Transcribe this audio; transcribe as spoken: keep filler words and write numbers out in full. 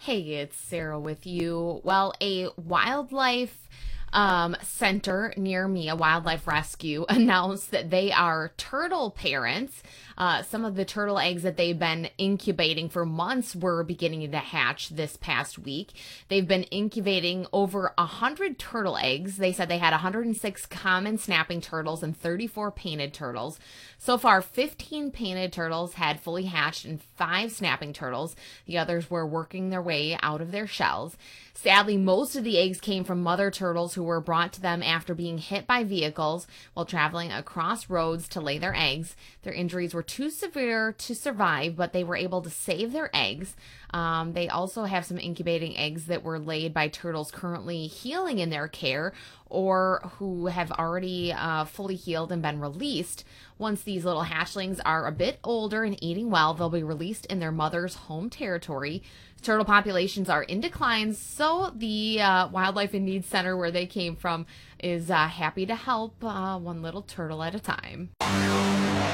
Hey, it's Sarah with you. Well, a wildlife um, center near me, a wildlife rescue, announced that they are turtle parents. Uh, some of the turtle eggs that they've been incubating for months were beginning to hatch this past week. They've been incubating over one hundred turtle eggs. They said they had one hundred six common snapping turtles and thirty-four painted turtles. So far, fifteen painted turtles had fully hatched and five snapping turtles. The others were working their way out of their shells. Sadly, most of the eggs came from mother turtles who were brought to them after being hit by vehicles while traveling across roads to lay their eggs. Their injuries were too severe to survive, but they were able to save their eggs. Um, they also have some incubating eggs that were laid by turtles currently healing in their care or who have already uh, fully healed and been released. Once these little hatchlings are a bit older and eating well, they'll be released in their mother's home territory. Turtle populations are in decline, so the uh, Wildlife in Need Center where they came from is uh, happy to help uh, one little turtle at a time.